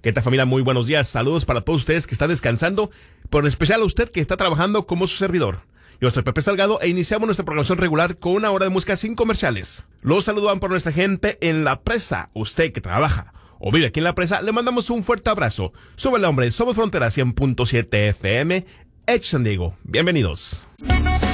¿Qué tal, familia? Muy buenos días. Saludos para todos ustedes que están descansando, pero en especial a usted que está trabajando como su servidor. Yo soy Pepe Salgado e iniciamos nuestra programación regular con una hora de música sin comerciales. Los saludan por nuestra gente en La Presa. Usted que trabaja o vive aquí en La Presa, le mandamos un fuerte abrazo. Súbele, hombre. Somos Frontera 100.7 FM, Edge San Diego. Bienvenidos.